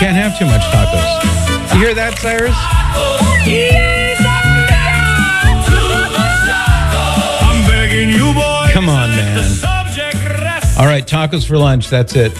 Can't have too much tacos. You hear that, Cyrus? I'm begging you, boy. Come on, man. All right, tacos for lunch. That's it.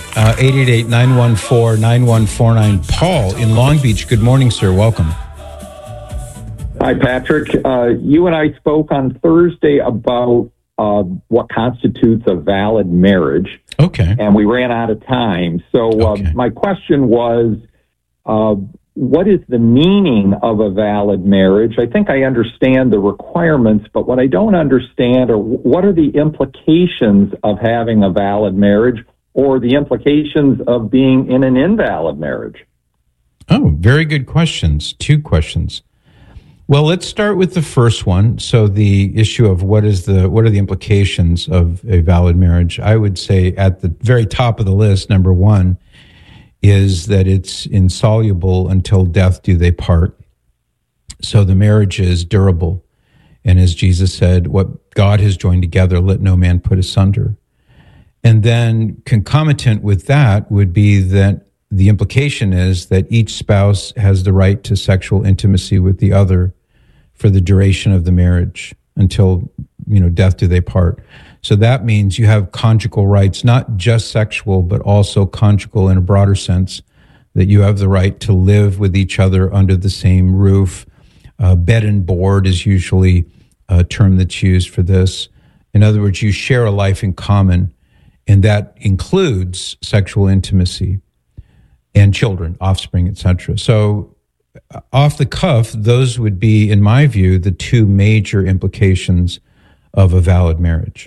888-914-9149. Paul in Long Beach. Good morning, sir. Welcome. Hi, Patrick. You and I spoke on Thursday about what constitutes a valid marriage. Okay. And we ran out of time. So my question was, what is the meaning of a valid marriage? I think I understand the requirements, but what I don't understand are what are the implications of having a valid marriage or the implications of being in an invalid marriage? Oh, very good questions. Two questions. Well, let's start with the first one. So the issue of what are the implications of a valid marriage? I would say at the very top of the list, number one, is that it's insoluble until death do they part. So the marriage is durable. And as Jesus said, what God has joined together, let no man put asunder. And then concomitant with that would be that the implication is that each spouse has the right to sexual intimacy with the other for the duration of the marriage until, death do they part. So that means you have conjugal rights, not just sexual, but also conjugal in a broader sense, that you have the right to live with each other under the same roof. Bed and board is usually a term that's used for this. In other words, you share a life in common, and that includes sexual intimacy and children, offspring, etc. So off the cuff, those would be, in my view, the two major implications of a valid marriage.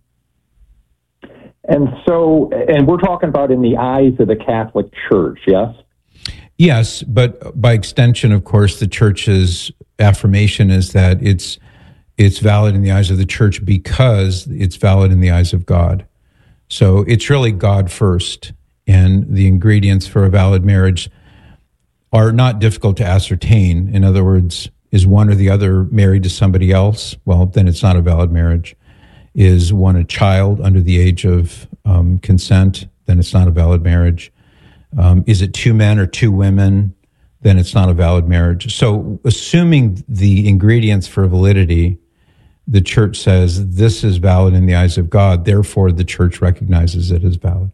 And we're talking about in the eyes of the Catholic Church, yes? Yes, but by extension, of course, the Church's affirmation is that it's valid in the eyes of the Church because it's valid in the eyes of God. So it's really God first, and the ingredients for a valid marriage are not difficult to ascertain. In other words, is one or the other married to somebody else? Well, then it's not a valid marriage. Is one a child under the age of consent? Then it's not a valid marriage. Is it two men or two women? Then it's not a valid marriage. So assuming the ingredients for validity, the Church says this is valid in the eyes of God, therefore the Church recognizes it as valid.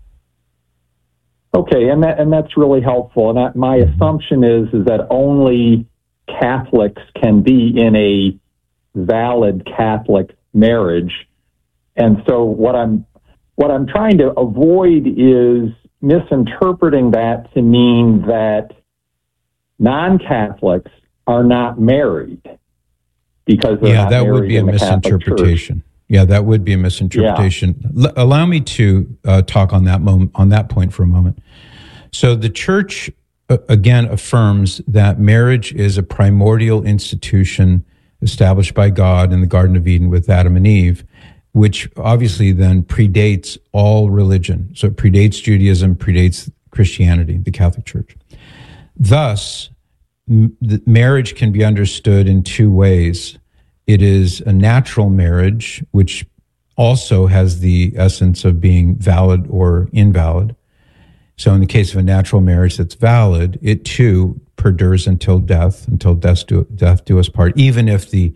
Okay, and that's really helpful. And my assumption is that only Catholics can be in a valid Catholic marriage. And so what I'm trying to avoid is misinterpreting that to mean that non-Catholics are not married because they're not that married would be a in the misinterpretation. Yeah, that would be a misinterpretation. Yeah. Allow me to talk on that point for a moment. So the Church, again, affirms that marriage is a primordial institution established by God in the Garden of Eden with Adam and Eve, which obviously then predates all religion. So it predates Judaism, predates Christianity, the Catholic Church. Thus, marriage can be understood in two ways. It is a natural marriage, which also has the essence of being valid or invalid. So in the case of a natural marriage that's valid, it too perdures until death do us part, even if the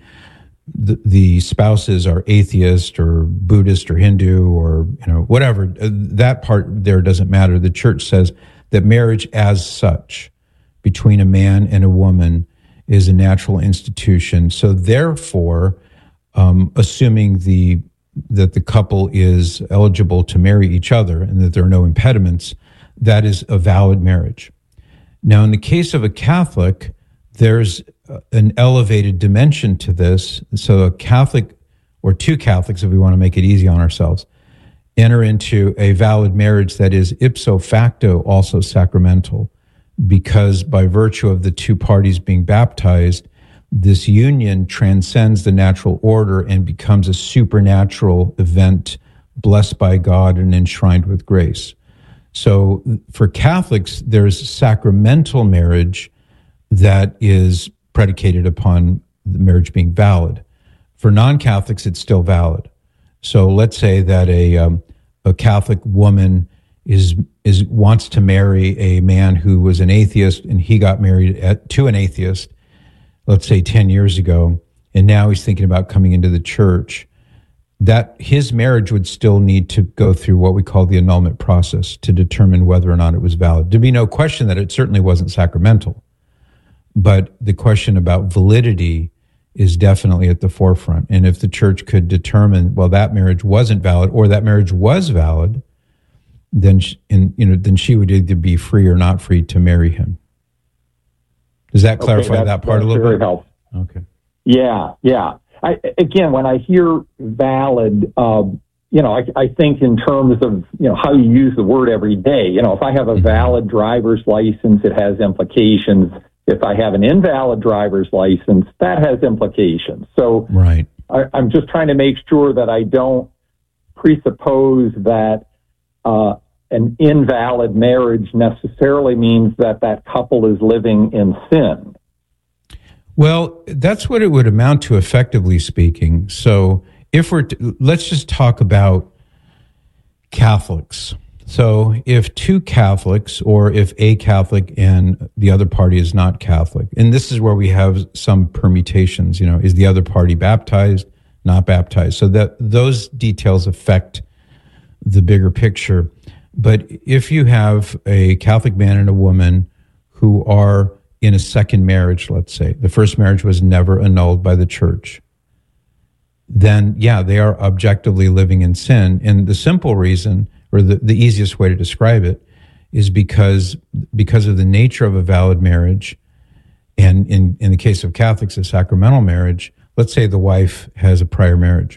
spouses are atheist or Buddhist or Hindu or whatever. That part there doesn't matter. The Church says that marriage as such between a man and a woman is a natural institution. So therefore, assuming that the couple is eligible to marry each other and that there are no impediments, that is a valid marriage. Now, in the case of a Catholic, there's an elevated dimension to this. So a Catholic, or two Catholics, if we want to make it easy on ourselves, enter into a valid marriage that is ipso facto also sacramental, because by virtue of the two parties being baptized, this union transcends the natural order and becomes a supernatural event blessed by God and enshrined with grace. So for Catholics, there's sacramental marriage that is predicated upon the marriage being valid. For non-Catholics, it's still valid. So let's say that a Catholic woman wants to marry a man who was an atheist, and he got married to an atheist, let's say 10 years ago, and now he's thinking about coming into the church, that his marriage would still need to go through what we call the annulment process to determine whether or not it was valid. There'd be no question that it certainly wasn't sacramental, but the question about validity is definitely at the forefront. And if the church could determine, well, that marriage wasn't valid or that marriage was valid, then she would either be free or not free to marry him. Does that clarify that part a little bit? Helpful. Okay. Yeah. Again, when I hear valid, I think in terms of, how you use the word every day. If I have a valid driver's license, it has implications. If I have an invalid driver's license, that has implications. So right. I'm just trying to make sure that I don't presuppose that an invalid marriage necessarily means that couple is living in sin. Well, that's what it would amount to, effectively speaking. So if let's just talk about Catholics. So if two Catholics, or if a Catholic and the other party is not Catholic, and this is where we have some permutations, is the other party baptized, not baptized? So that those details affect the bigger picture. But if you have a Catholic man and a woman who are in a second marriage, let's say, the first marriage was never annulled by the church, then, they are objectively living in sin. And the simple reason, or the easiest way to describe it, is because of the nature of a valid marriage, and in the case of Catholics, a sacramental marriage, let's say the wife has a prior marriage.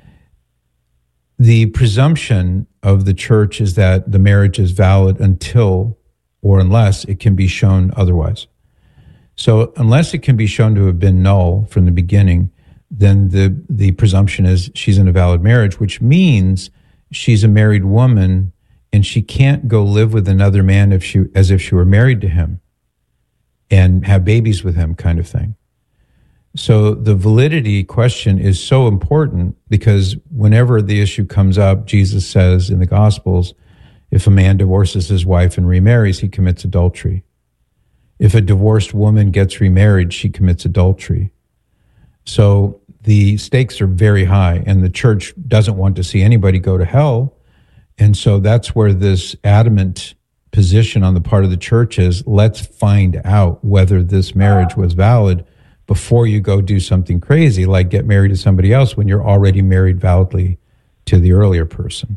The presumption of the church is that the marriage is valid until or unless it can be shown otherwise. So unless it can be shown to have been null from the beginning, then the presumption is she's in a valid marriage, which means she's a married woman and she can't go live with another man as if she were married to him and have babies with him, kind of thing. So the validity question is so important because whenever the issue comes up, Jesus says in the Gospels, if a man divorces his wife and remarries, he commits adultery. If a divorced woman gets remarried, she commits adultery. So the stakes are very high, and the church doesn't want to see anybody go to hell. And so that's where this adamant position on the part of the church is, let's find out whether this marriage was valid before you go do something crazy, like get married to somebody else when you're already married validly to the earlier person.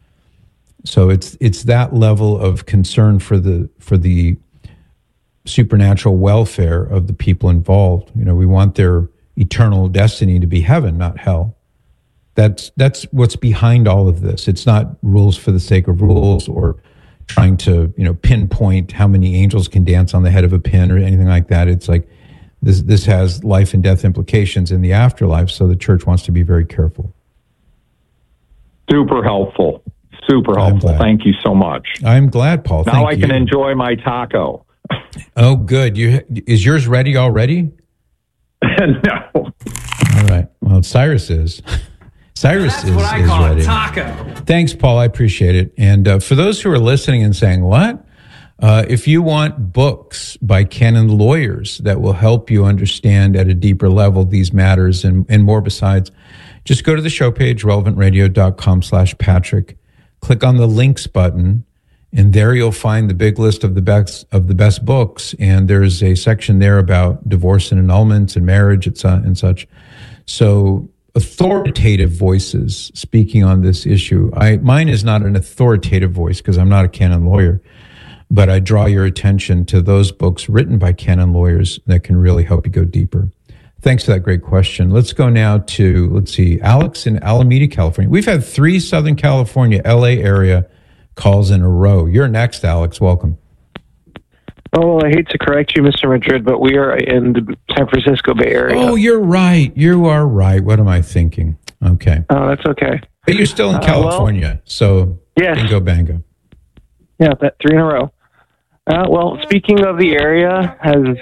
So it's that level of concern for the supernatural welfare of the people involved. We want their eternal destiny to be heaven, not hell. That's what's behind all of this. It's not rules for the sake of rules or trying to pinpoint how many angels can dance on the head of a pin or anything like that. It's like this has life and death implications in the afterlife, so the church wants to be very careful. Super helpful. Thank you so much. I'm glad, Paul. Now I can enjoy my taco. Oh, good. Is yours ready already? No. All right. Well, Cyrus is. Cyrus is what I call ready. A taco. Thanks, Paul. I appreciate it. And for those who are listening and saying, what? If you want books by canon lawyers that will help you understand at a deeper level these matters and more besides, just go to the show page, relevantradio.com/Patrick. Click on the links button, and there you'll find the big list of the best books. And there's a section there about divorce and annulments and marriage and such. So authoritative voices speaking on this issue. Mine is not an authoritative voice because I'm not a canon lawyer, but I draw your attention to those books written by canon lawyers that can really help you go deeper. Thanks for that great question. Let's go now to, Alex in Alameda, California. We've had 3 Southern California, LA area calls in a row. You're next, Alex. Welcome. Oh, I hate to correct you, Mr. Madrid, but we are in the San Francisco Bay Area. Oh, you're right. You are right. What am I thinking? Okay. Oh, that's okay. But you're still in California, so yes. Bingo bango. Yeah, 3 in a row. Speaking of the area,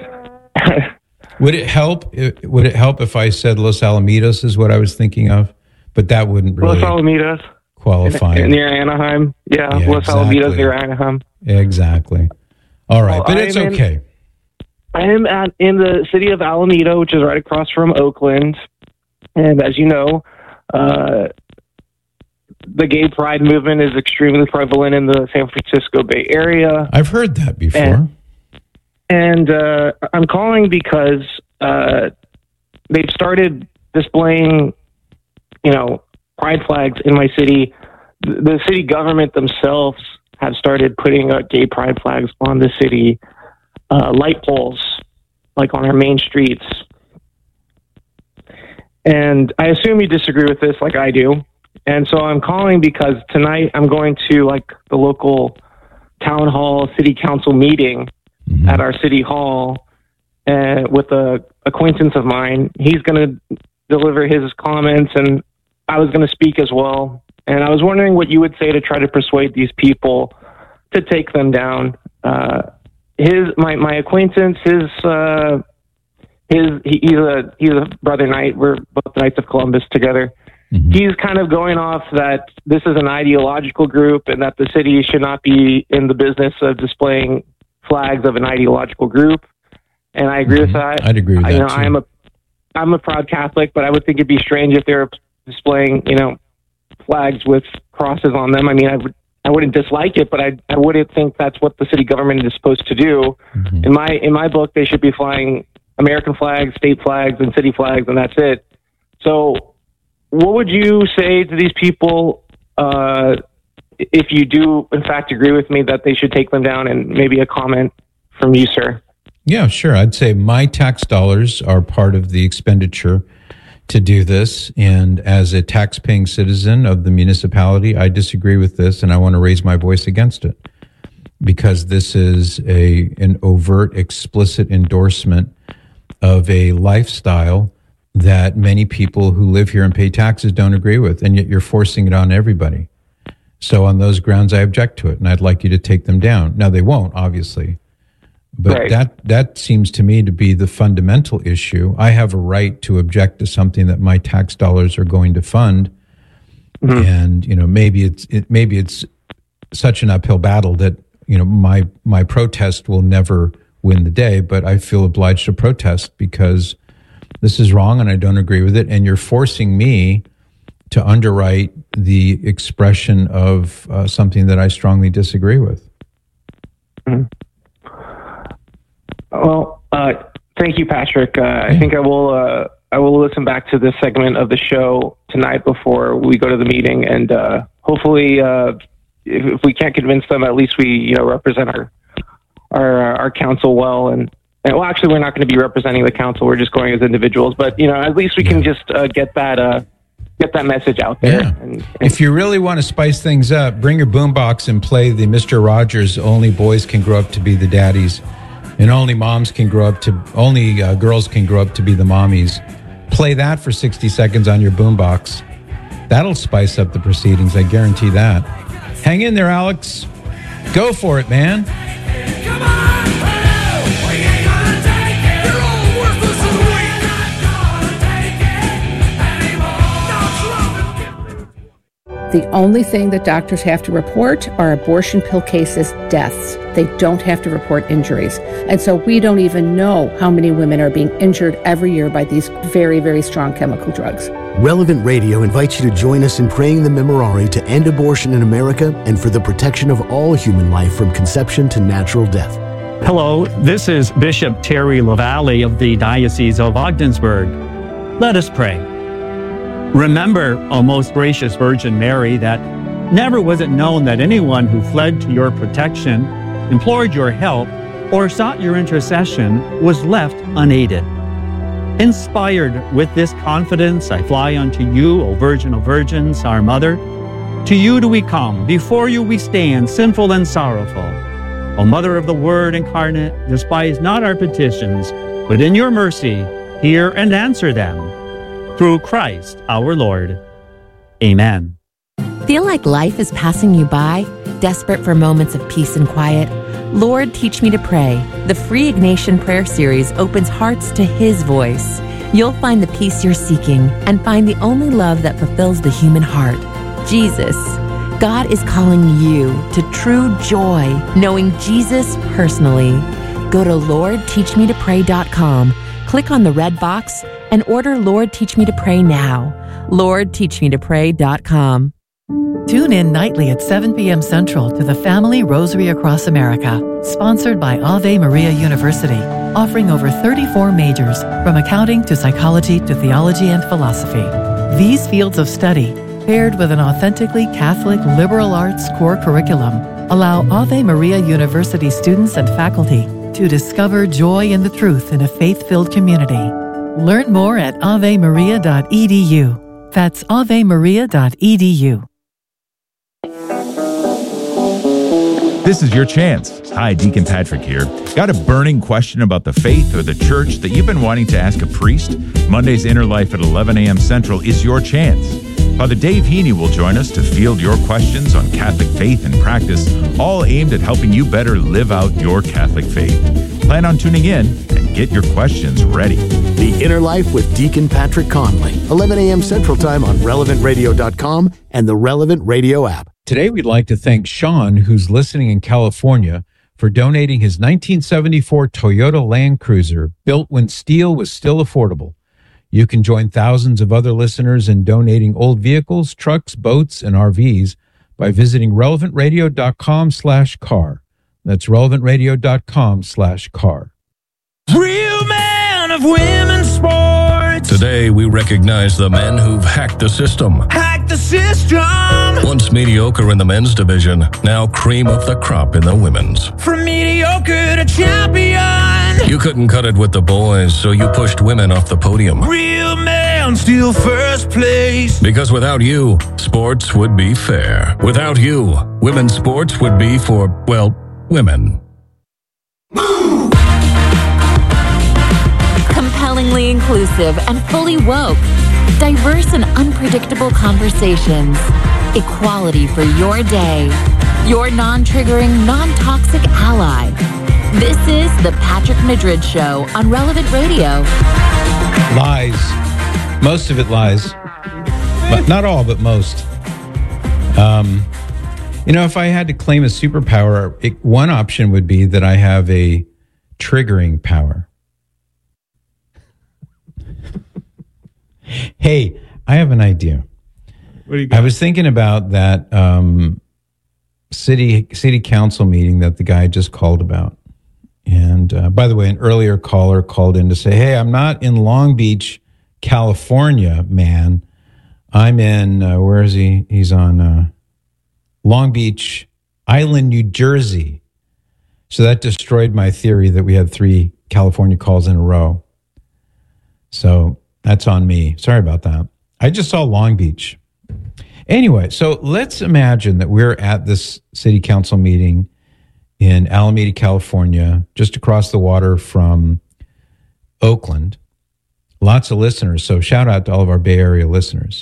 Would it help if I said Los Alamitos is what I was thinking of? But that wouldn't really Los Alamitos qualifying. Near Anaheim. Yeah, Los exactly. Alamitos near Anaheim. Exactly. All right, but it's okay. I am in the city of Alameda, which is right across from Oakland. And as you know, the gay pride movement is extremely prevalent in the San Francisco Bay Area. I've heard that before. And I'm calling because they've started displaying, pride flags in my city. The city government themselves have started putting gay pride flags on the city light poles, like on our main streets. And I assume you disagree with this like I do. And so I'm calling because tonight I'm going to the local town hall city council meeting at our city hall with a acquaintance of mine. He's going to deliver his comments, and I was going to speak as well. And I was wondering what you would say to try to persuade these people to take them down. My acquaintance, he's a brother knight. We're both Knights of Columbus together. He's kind of going off that this is an ideological group and that the city should not be in the business of displaying flags of an ideological group. And I agree with that. I'd agree with that too. I'm a proud Catholic, but I would think it'd be strange if they were displaying, flags with crosses on them. I mean, I wouldn't dislike it, but I wouldn't think that's what the city government is supposed to do. In my book, they should be flying American flags, state flags, and city flags, and that's it. So what would you say to these people if you do, in fact, agree with me that they should take them down, and maybe a comment from you, sir? Yeah, sure. I'd say my tax dollars are part of the expenditure to do this. And as a tax-paying citizen of the municipality, I disagree with this, and I want to raise my voice against it because this is an overt, explicit endorsement of a lifestyle that many people who live here and pay taxes don't agree with, and yet you're forcing it on everybody. So on those grounds, I object to it, and I'd like you to take them down. Now, they won't, obviously. But right. that seems to me to be the fundamental issue. I have a right to object to something that my tax dollars are going to fund, and maybe it's such an uphill battle that my protest will never win the day. But I feel obliged to protest because this is wrong, and I don't agree with it. And you're forcing me to underwrite the expression of something that I strongly disagree with. Well, thank you, Patrick. I think I will listen back to this segment of the show tonight before we go to the meeting, and hopefully, if we can't convince them, at least we represent our council well. And well, actually, we're not going to be representing the council. We're just going as individuals. But at least we can just get that message out there. Yeah. And if you really want to spice things up, bring your boombox and play the Mr. Rogers "Only Boys Can Grow Up to Be the Daddies." And only girls can grow up to be the mommies. Play that for 60 seconds on your boombox. That'll spice up the proceedings, I guarantee that. Hang in there, Alex. Go for it, man. Come on, we ain't gonna take it. You're all worthless and weak. Not gonna take it anymore. The only thing that doctors have to report are abortion pill cases, deaths. They don't have to report injuries. And so we don't even know how many women are being injured every year by these very, very strong chemical drugs. Relevant Radio invites you to join us in praying the Memorare to end abortion in America and for the protection of all human life from conception to natural death. Hello, this is Bishop Terry LaValle of the Diocese of Ogdensburg. Let us pray. Remember, O most gracious Virgin Mary, that never was it known that anyone who fled to your protection, implored your help, or sought your intercession was left unaided. Inspired with this confidence, I fly unto you, O Virgin of Virgins, our Mother. To you do we come, before you we stand, sinful and sorrowful. O Mother of the Word incarnate, despise not our petitions, but in your mercy hear and answer them. Through Christ our Lord. Amen. Feel like life is passing you by? Desperate for moments of peace and quiet? Lord, Teach Me to Pray. The free Ignatian Prayer Series opens hearts to His voice. You'll find the peace you're seeking and find the only love that fulfills the human heart. Jesus. God is calling you to true joy, knowing Jesus personally. Go to LordTeachMeToPray.com, click on the red box, and order Lord Teach Me to Pray now. LordTeachMeToPray.com. Tune in nightly at 7 p.m. Central to the Family Rosary Across America, sponsored by Ave Maria University, offering over 34 majors, from accounting to psychology to theology and philosophy. These fields of study, paired with an authentically Catholic liberal arts core curriculum, allow Ave Maria University students and faculty to discover joy in the truth in a faith-filled community. Learn more at avemaria.edu. That's avemaria.edu. This is your chance. Hi, Deacon Patrick here. Got a burning question about the faith or the church that you've been wanting to ask a priest? Monday's Inner Life at 11 a.m. Central is your chance. Father Dave Heaney will join us to field your questions on Catholic faith and practice, all aimed at helping you better live out your Catholic faith. Plan on tuning in and get your questions ready. The Inner Life with Deacon Patrick Conley, 11 a.m. Central Time on RelevantRadio.com and the Relevant Radio app. Today, we'd like to thank Sean, who's listening in California, for donating his 1974 Toyota Land Cruiser, built when steel was still affordable. You can join thousands of other listeners in donating old vehicles, trucks, boats, and RVs by visiting relevantradio.com/car. That's relevantradio.com/car. Real man of women's sports. Today, we recognize the men who've hacked the system. Hack the system. Once mediocre in the men's division, now cream of the crop in the women's. From mediocre to champion. You couldn't cut it with the boys, so you pushed women off the podium. Real man still first place. Because without you, sports would be fair. Without you, women's sports would be for, well, women. Compellingly inclusive and fully woke. Diverse and unpredictable conversations. Equality for your day. Your non-triggering, non-toxic ally. This is the Patrick Madrid Show on Relevant Radio. Lies. Most of it lies. But not all, but most. If I had to claim a superpower, one option would be that I have a triggering power. Hey, I have an idea. What do you got? I was thinking about that city council meeting that the guy just called about. And by the way, an earlier caller called in to say, hey, I'm not in Long Beach, California, man. I'm in, where is he? He's on Long Beach Island, New Jersey. So that destroyed my theory that we had 3 California calls in a row. So that's on me. Sorry about that. I just saw Long Beach. Anyway, so let's imagine that we're at this city council meeting in Alameda, California, just across the water from Oakland. Lots of listeners. So shout out to all of our Bay Area listeners.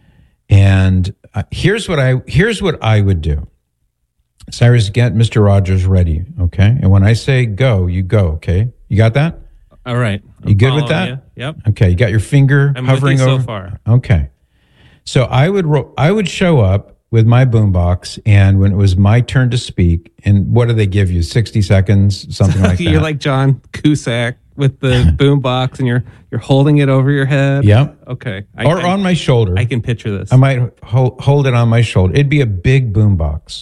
And here's what I would do. Cyrus, get Mr. Rogers ready, okay? And when I say go, you go, okay? You got that? All right. You good with that? You. Yep. Okay, you got your finger I'm hovering with you over? so far. Okay. So I would show up with my boombox, and when it was my turn to speak, and what do they give you? 60 seconds, something like that. You're like John Cusack with the boombox, and you're holding it over your head. Yep. Okay. Or on my shoulder. I can picture this. I might hold it on my shoulder. It'd be a big boombox.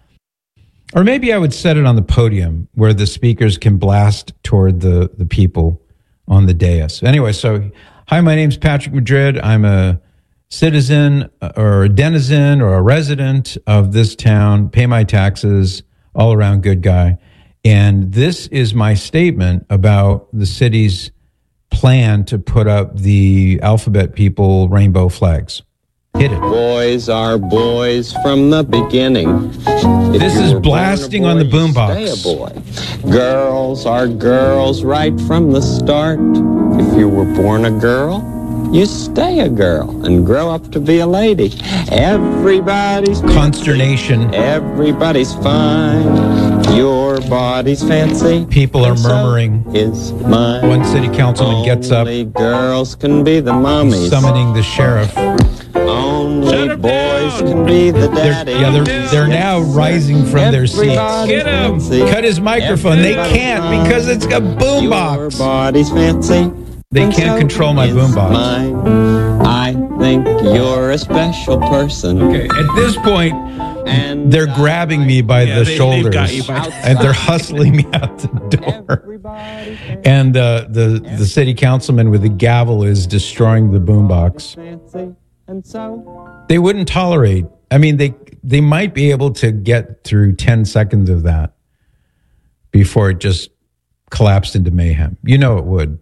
Or maybe I would set it on the podium where the speakers can blast toward the people on the dais. Anyway, so, hi, my name's Patrick Madrid. I'm a citizen or a denizen or a resident of this town, pay my taxes, all around good guy. And this is my statement about the city's plan to put up the alphabet people rainbow flags. Hit it. Boys are boys from the beginning. This is blasting on the boombox. Stay a boy. Girls are girls right from the start. If you were born a girl, you stay a girl and grow up to be a lady. Everybody's consternation. Everybody's fine. Your body's fancy. People are murmuring. Is mine. One city councilman gets up. Only girls can be the mommies. Summoning the sheriff. only boys can be the daddy. They're now rising from their seats. Get him! Cut his microphone. They can't because it's a boombox. Your body's fancy. They can't control my boombox. I think you're a special person. Okay, at this point, And they're grabbing me by the shoulders, got you by and they're hustling me out the door. And the city councilman with the gavel is destroying the boombox. They wouldn't tolerate. I mean, they might be able to get through 10 seconds of that before it just collapsed into mayhem. You know it would.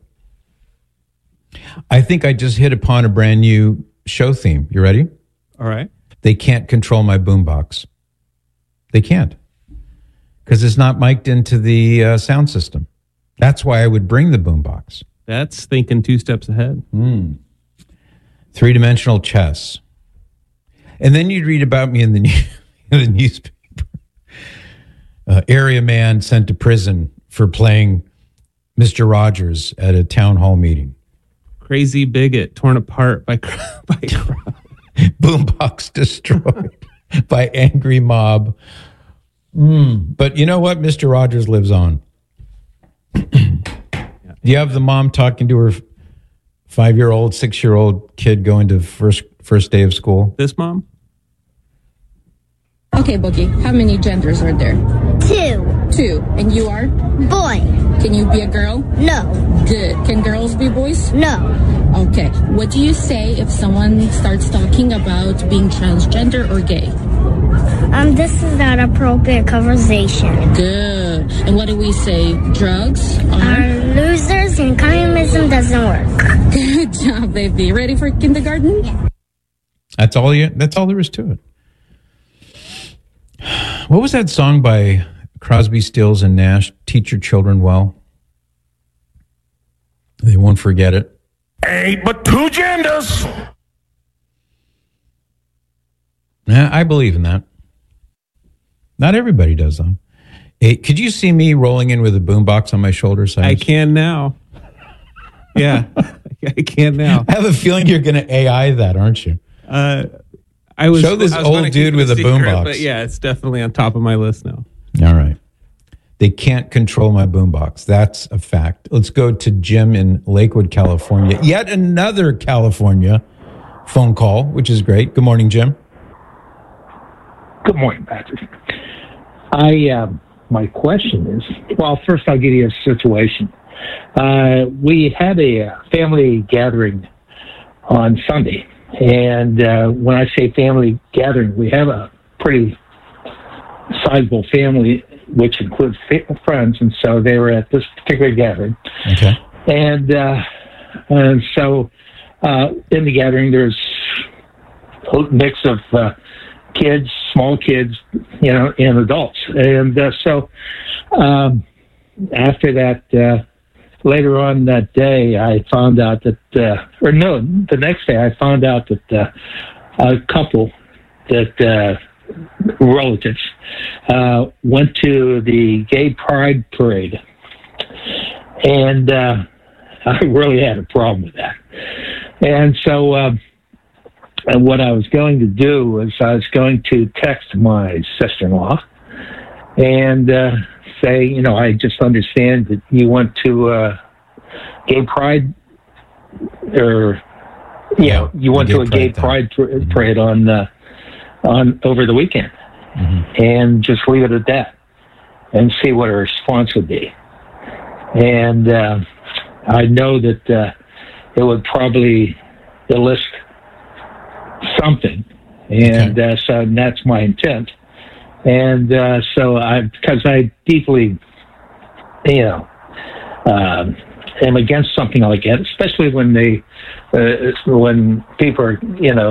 I think I just hit upon a brand new show theme. You ready? All right. They can't control my boombox. They can't. Because it's not mic'd into the sound system. That's why I would bring the boombox. That's thinking 2 steps ahead. 3-dimensional chess. And then you'd read about me in the newspaper. Area man sent to prison for playing Mr. Rogers at a town hall meeting. Crazy bigot torn apart by Boombox destroyed by angry mob. But you know what? Mr. Rogers lives on. You have the mom talking to her 5-year-old, 6-year-old kid going to first day of school. This mom? Okay, Boogie, how many genders are there? 2. And you are? Boy. Can you be a girl? No. Good. Can girls be boys? No. Okay. What do you say if someone starts talking about being transgender or gay? This is not appropriate conversation. Good. And what do we say? Drugs are losers and communism doesn't work. Good job, baby. Ready for kindergarten? Yeah. That's all there is to it. What was that song by Crosby, Stills, and Nash? Teach your children well. They won't forget it. Ain't but 2 genders. Yeah, I believe in that. Not everybody does, though. Hey, could you see me rolling in with a boombox on my shoulders? I can now. Yeah, I can now. I have a feeling you're going to AI that, aren't you? Show this old dude with a boombox. But yeah, it's definitely on top of my list now. All right. They can't control my boombox. That's a fact. Let's go to Jim in Lakewood, California. Yet another California phone call, which is great. Good morning, Jim. Good morning, Patrick. My question is, well, first I'll give you a situation. We had a family gathering on Sunday. And when I say family gathering, we have a pretty sizable family, which includes friends, and so they were at this particular gathering. Okay. And so in the gathering, there's a mix of kids, small kids, and adults. And so after that, later on that day, I found out that, the next day, I found out that a couple that relatives went to the gay pride parade. And I really had a problem with that. And so what I was going to do was I was going to text my sister-in-law and say, I just understand that you went to gay pride, or you went to a gay pride parade on over the weekend, and just leave it at that, and see what her response would be. And I know that it would probably elicit something, and so that's my intent. And so because I deeply, am against something like that, especially when when people are,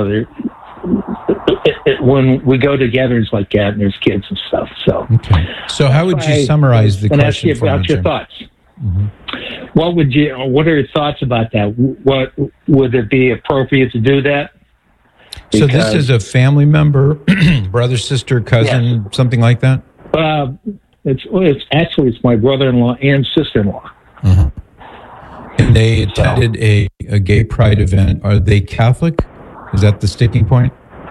when we go to gatherings like that and there's kids and stuff. So, So how would you summarize the question? Ask you about your thoughts. What are your thoughts about that? What would it be appropriate to do that? So this is a family member, brother, sister, cousin, something like that? It's my brother-in-law and sister-in-law. And they attended a gay pride event. Are they Catholic? Is that the sticking point?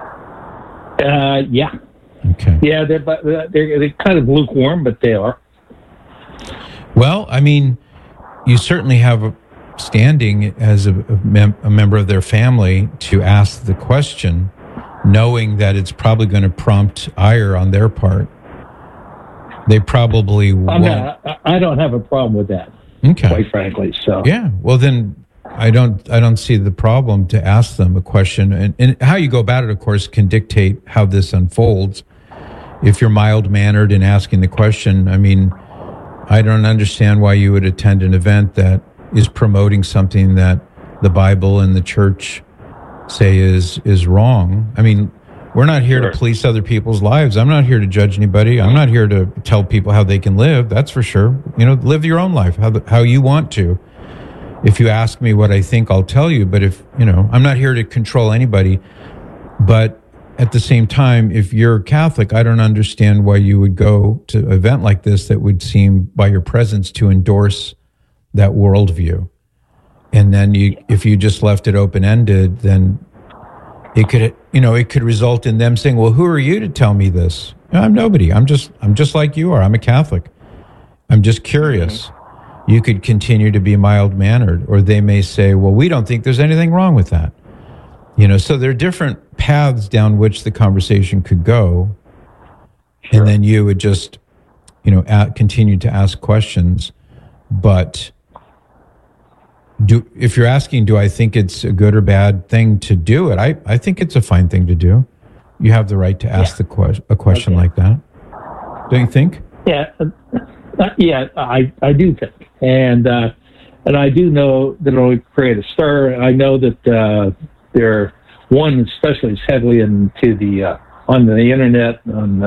Yeah. Okay. Yeah, they're kind of lukewarm, but they are. Well, I mean, you certainly have a standing as a member of their family to ask the question, knowing that it's probably going to prompt ire on their part. They probably won't. I don't have a problem with that. Okay. Quite frankly, so yeah. Well, then I don't see the problem to ask them a question, and how you go about it, of course, can dictate how this unfolds. If you're mild-mannered in asking the question, I mean, I don't understand why you would attend an event that is promoting something that the Bible and the church say is wrong. I mean, we're not here to police other people's lives. I'm not here to judge anybody. I'm not here to tell people how they can live. That's for sure. Live your own life how you want to. If you ask me what I think, I'll tell you. But I'm not here to control anybody. But at the same time, if you're Catholic, I don't understand why you would go to an event like this that would seem, by your presence, to endorse that worldview. And then if you just left it open-ended, then it could result in them saying, well, who are you to tell me this? I'm nobody. I'm just like you are. I'm a Catholic. I'm just curious. You could continue to be mild-mannered, or they may say, well, we don't think there's anything wrong with that. So there are different paths down which the conversation could go. Sure. And then you would just, continue to ask questions. But if you're asking, do I think it's a good or bad thing to do it? I think it's a fine thing to do. You have the right to ask a question like that. Don't you think? Yeah. I do think. And I do know that it'll create a stir. I know that one especially is heavily into on the internet, on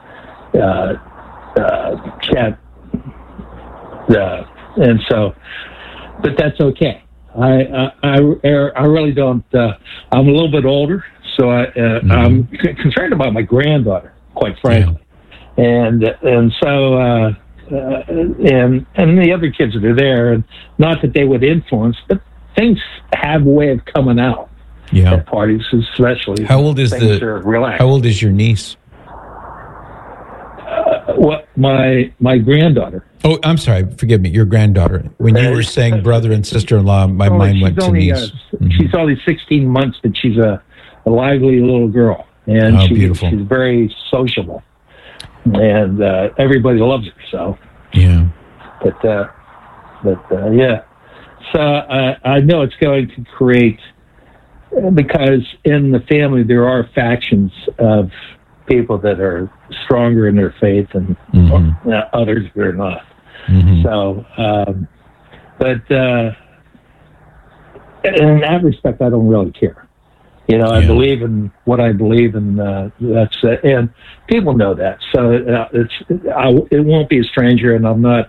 chat, and so, but that's okay. I really don't. I'm a little bit older, so I'm concerned about my granddaughter, quite frankly, and so. And the other kids that are there, and not that they would influence, but things have a way of coming out at parties, especially. How old is How old is your niece? My granddaughter. Oh, I'm sorry. Forgive me. Your granddaughter. When you were saying brother and sister-in-law, my mind went to niece. She's only 16 months, but she's a lively little girl, and she's very sociable. And everybody loves her. So yeah, but yeah. So I know it's going to create, because in the family there are factions of people that are stronger in their faith and others that are not. So, but in that respect, I don't really care. I believe in what I believe, and that's it. And people know that, so it won't be a stranger. And I'm not,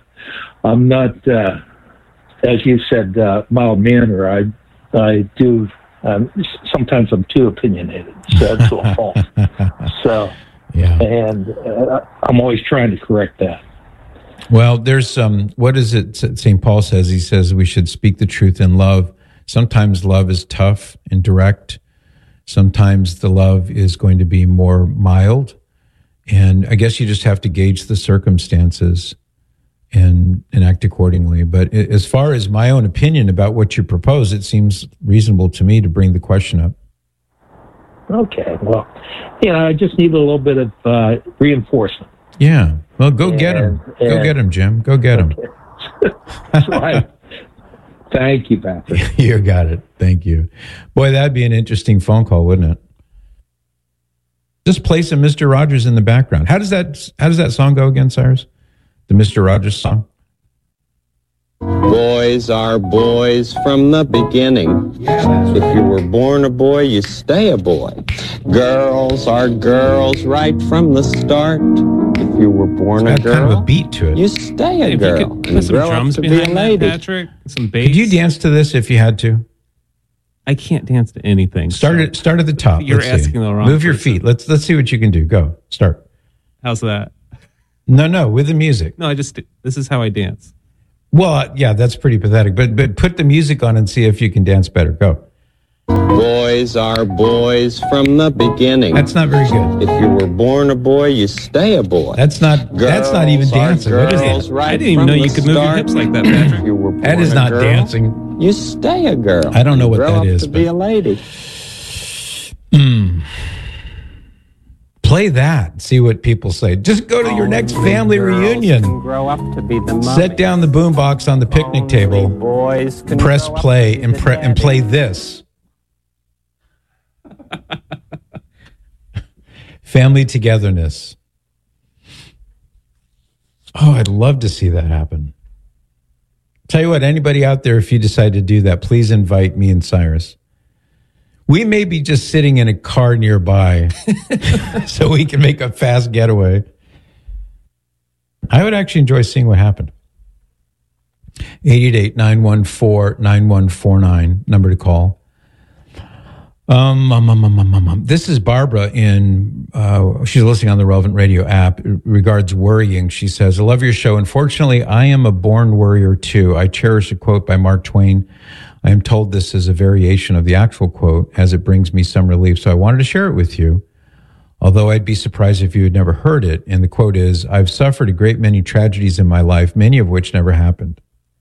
as you said, mild manner. I do. Sometimes I'm too opinionated, so to a fault. So, and I'm always trying to correct that. Well, there's what is it St. Paul says? He says we should speak the truth in love. Sometimes love is tough and direct. Sometimes the love is going to be more mild. And I guess you just have to gauge the circumstances and act accordingly. But as far as my own opinion about what you propose, it seems reasonable to me to bring the question up. Okay. Well, I just need a little bit of reinforcement. Yeah. Well, go get him. Go get him, Jim. Go get him. Thank you, Patrick. You got it. Thank you. Boy, that'd be an interesting phone call, wouldn't it? Just play some Mr. Rogers in the background. How does that song go again, Cyrus? The Mr. Rogers song? Boys are boys from the beginning. If you were born a boy, you stay a boy. Girls are girls right from the start. If you were born a girl, kind of a beat to it. You stay a girl. You could put some drums behind that, Patrick. Some bass. Could you dance to this if you had to? I can't dance to anything. Start at the top. You're asking the wrong. Move your feet. Let's see what you can do. Go. Start. How's that? No, with the music. No, this is how I dance. Well, yeah, that's pretty pathetic. But put the music on and see if you can dance better. Go. Boys are boys from the beginning. That's not very good. If you were born a boy, you stay a boy. That's not even dancing. What is that? Right, I didn't even know you could move your hips like that, Patrick. You were born That is a not girl, dancing. You stay a girl. I don't know what Grow that up is, to be a lady. Play that. See what people say. Just go to your next family reunion. Grow up to be the Set down the boombox on the picnic table. Boys can Press grow up play to be and the play this. Family togetherness. Oh, I'd love to see that happen. Tell you what, anybody out there, if you decide to do that, please invite me and Cyrus. We may be just sitting in a car nearby so we can make a fast getaway. I would actually enjoy seeing what happened. 888-914-9149, number to call. This is Barbara she's listening on the Relevant Radio app. Regards worrying, she says, I love your show. Unfortunately, I am a born worrier too. I cherish a quote by Mark Twain. I am told this is a variation of the actual quote, as it brings me some relief. So I wanted to share it with you, although I'd be surprised if you had never heard it. And the quote is, I've suffered a great many tragedies in my life, many of which never happened.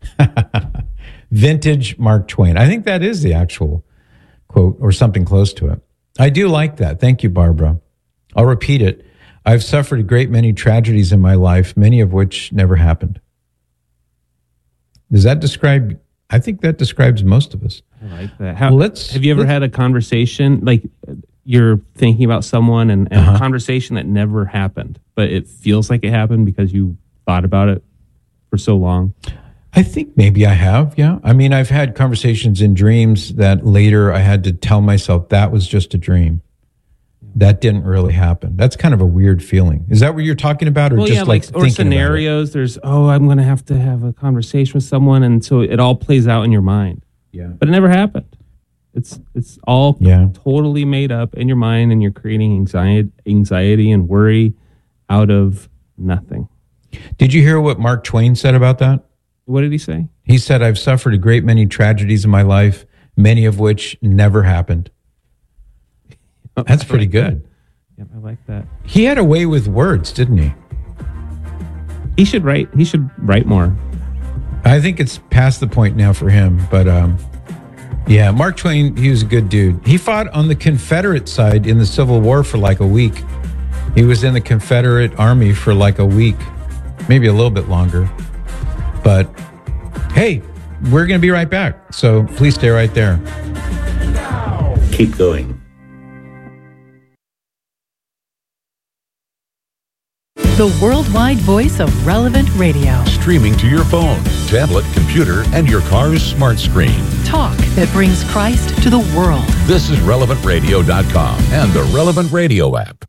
Vintage Mark Twain. I think that is the actual quote, or something close to it. I do like that. Thank you, Barbara. I'll repeat it. I've suffered a great many tragedies in my life, many of which never happened. Does that describe? I think that describes most of us. I like that. Have you ever had a conversation, like you're thinking about someone and a conversation that never happened, but it feels like it happened because you thought about it for so long? I think maybe I have, yeah. I mean, I've had conversations in dreams that later I had to tell myself that was just a dream. That didn't really happen. That's kind of a weird feeling. Is that what you're talking about? Or well, just yeah, like or scenarios. There's, I'm going to have a conversation with someone. And so it all plays out in your mind. Yeah. But it never happened. It's all totally made up in your mind, and you're creating anxiety and worry out of nothing. Did you hear what Mark Twain said about that? What did he say? He said, I've suffered a great many tragedies in my life, many of which never happened. That's pretty good. Yeah, I like that. He had a way with words, didn't he? He should write more. I think it's past the point now for him. But yeah, Mark Twain, he was a good dude. He fought on the Confederate side in the Civil War for like a week. He was in the Confederate Army for like a week, maybe a little bit longer. But hey, we're going to be right back. So please stay right there. Keep going. The worldwide voice of Relevant Radio. Streaming to your phone, tablet, computer, and your car's smart screen. Talk that brings Christ to the world. This is RelevantRadio.com and the Relevant Radio app.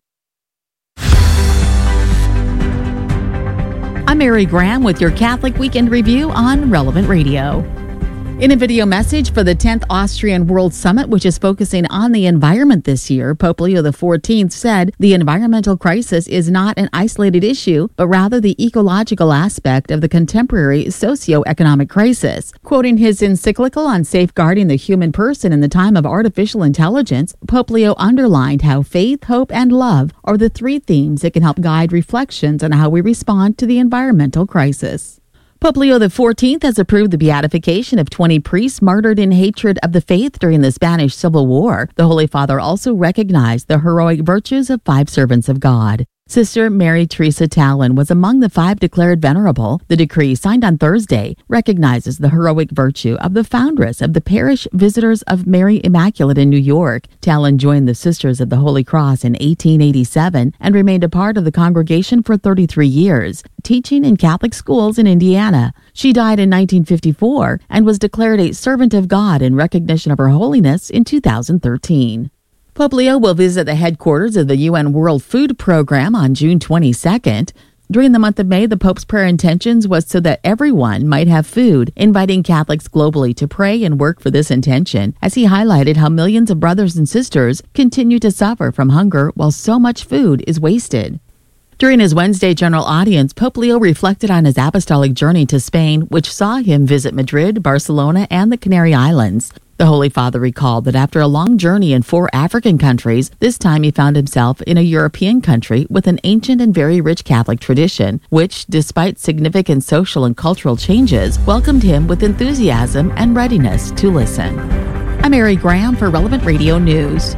I'm Mary Graham with your Catholic Weekend Review on Relevant Radio. In a video message for the 10th Austrian World Summit, which is focusing on the environment this year, Pope Leo XIV said the environmental crisis is not an isolated issue, but rather the ecological aspect of the contemporary socio-economic crisis. Quoting his encyclical on safeguarding the human person in the time of artificial intelligence, Pope Leo underlined how faith, hope, and love are the three themes that can help guide reflections on how we respond to the environmental crisis. Pope Leo XIV has approved the beatification of 20 priests martyred in hatred of the faith during the Spanish Civil War. The Holy Father also recognized the heroic virtues of 5 servants of God. Sister Mary Teresa Tallon was among the 5 declared venerable. The decree, signed on Thursday, recognizes the heroic virtue of the foundress of the Parish Visitors of Mary Immaculate in New York. Tallon joined the Sisters of the Holy Cross in 1887 and remained a part of the congregation for 33 years, teaching in Catholic schools in Indiana. She died in 1954 and was declared a servant of God in recognition of her holiness in 2013. Pope Leo will visit the headquarters of the UN World Food Program on June 22nd. During the month of May, the Pope's prayer intentions was so that everyone might have food, inviting Catholics globally to pray and work for this intention, as he highlighted how millions of brothers and sisters continue to suffer from hunger while so much food is wasted. During his Wednesday general audience, Pope Leo reflected on his apostolic journey to Spain, which saw him visit Madrid, Barcelona, and the Canary Islands. The Holy Father recalled that after a long journey in 4 African countries, this time he found himself in a European country with an ancient and very rich Catholic tradition, which, despite significant social and cultural changes, welcomed him with enthusiasm and readiness to listen. I'm Mary Graham for Relevant Radio News.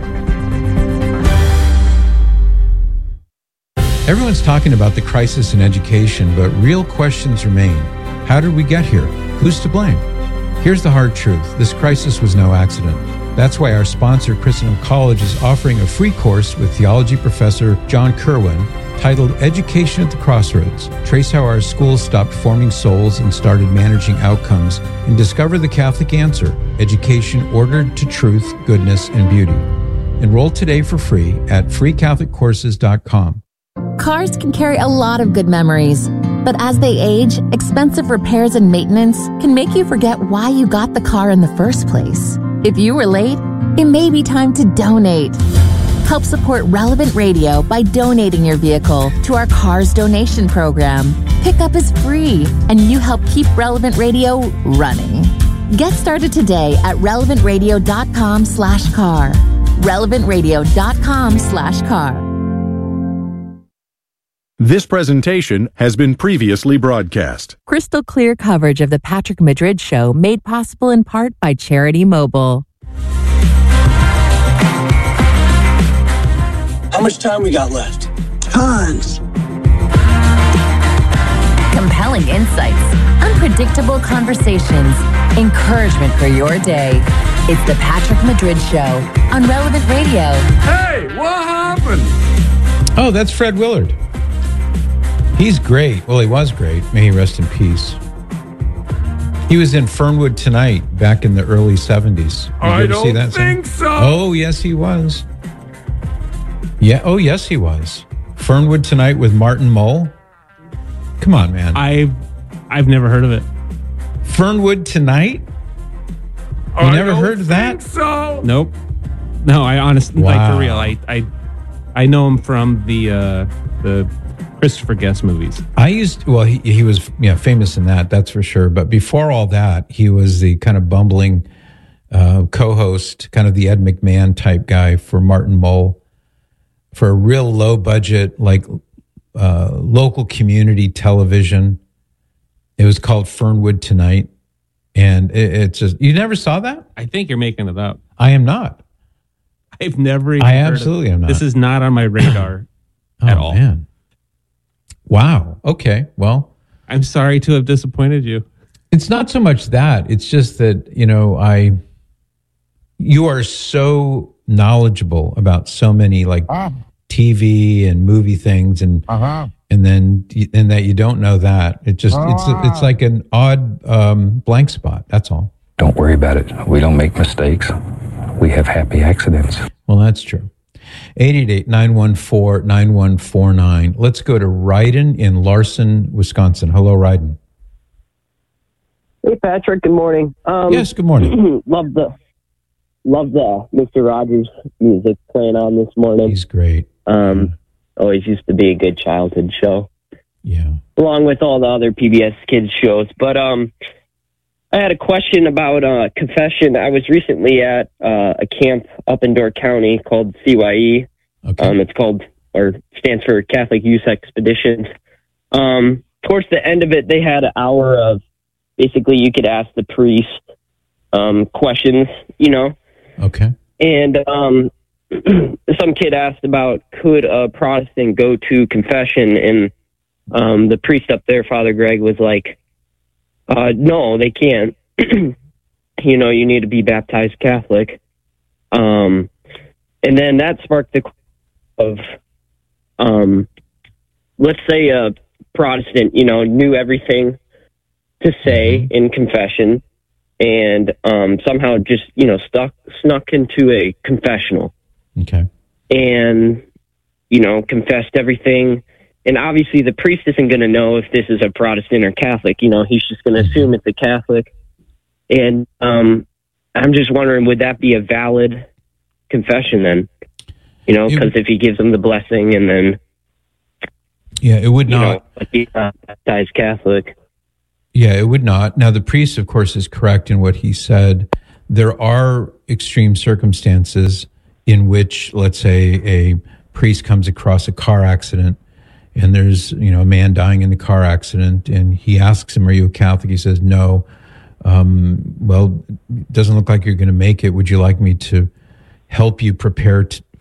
Everyone's talking about the crisis in education, but real questions remain. How did we get here? Who's to blame? Here's the hard truth. This crisis was no accident. That's why our sponsor, Christendom College, is offering a free course with theology professor John Kerwin titled Education at the Crossroads. Trace how our schools stopped forming souls and started managing outcomes, and discover the Catholic answer: education ordered to truth, goodness, and beauty. Enroll today for free at freecatholiccourses.com. Cars can carry a lot of good memories, but as they age, expensive repairs and maintenance can make you forget why you got the car in the first place. If you were late, it may be time to donate. Help support Relevant Radio by donating your vehicle to our Cars Donation Program. Pickup is free, and you help keep Relevant Radio running. Get started today at relevantradio.com/car. relevantradio.com/car. This presentation has been previously broadcast. Crystal clear coverage of the Patrick Madrid Show made possible in part by Charity Mobile. How much time we got left? Tons. Compelling insights, unpredictable conversations, encouragement for your day. It's the Patrick Madrid Show on Relevant Radio. Hey, what happened? Oh, that's Fred Willard. He's great. Well, he was great. May he rest in peace. He was in Fernwood Tonight back in the early 70s. I don't think so. Oh, yes, he was. Yeah. Oh, yes, he was. Fernwood Tonight with Martin Mull. Come on, man. I've never heard of it. Fernwood Tonight? You never heard of that? So. Nope. No, I honestly, like for real, I know him from the Christopher Guest movies. He was famous in that, that's for sure. But before all that, he was the kind of bumbling co-host, kind of the Ed McMahon type guy for Martin Mull, for a real low budget, like local community television. It was called Fernwood Tonight. And it's just, you never saw that? I think you're making it up. I am not. I've never even I heard absolutely of it. am not. This is not on my radar at all. Man. Wow. Okay. Well, I'm sorry to have disappointed you. It's not so much that. It's just that, you are so knowledgeable about so many TV and movie things and then that you don't know that. It just it's like an odd blank spot. That's all. Don't worry about it. We don't make mistakes. We have happy accidents. Well, that's true. 888-914-9149. Let's go to Ryden in Larson, Wisconsin. Hello, Ryden. Hey, Patrick. Good morning. Yes, good morning. Love the Mr. Rogers music playing on this morning. He's great. Always used to be a good childhood show. Yeah. Along with all the other PBS kids shows. But I had a question about confession. I was recently at a camp up in Door County called CYE. Okay. It's called, or stands for Catholic Youth Expeditions. Towards the end of it, they had an hour of basically you could ask the priest questions, Okay. And some kid asked about, could a Protestant go to confession? And the priest up there, Father Greg, was like, no, they can't. You need to be baptized Catholic. And then that sparked the of, let's say a Protestant, knew everything to say in confession and somehow just, snuck into a confessional. Okay. And, confessed everything. And obviously the priest isn't going to know if this is a Protestant or Catholic. He's just going to assume it's a Catholic. And I'm just wondering, would that be a valid confession then? Because if he gives them the blessing and then... Yeah, it would not. But he's not baptized Catholic. Yeah, it would not. Now, the priest, of course, is correct in what he said, there are extreme circumstances in which, let's say, a priest comes across a car accident and there's, a man dying in the car accident, and he asks him, "Are you a Catholic?" He says, "No." Well, it doesn't look like you're going to make it. Would you like me to help you prepare to